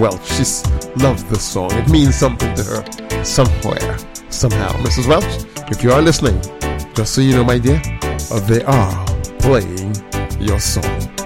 Welch. She's loved this song. It means something to her somewhere, somehow. Mrs. Welch, if you are listening, just so you know, my dear, they are playing your song.